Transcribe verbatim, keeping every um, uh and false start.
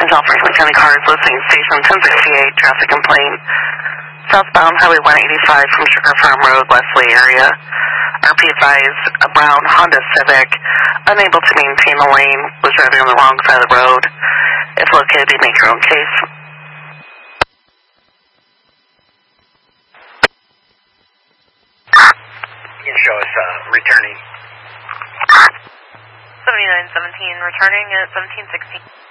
Angel Franklin County cars listening station ten sixty-eight, traffic complaint. Southbound Highway one eighty-five from Sugar Farm Road, Wesley area. R P advised a brown Honda Civic, unable to maintain the lane, was driving on the wrong side of the road. If located, you make your own case. You can show us uh, returning. seventy-nine seventeen, returning at seventeen sixteen.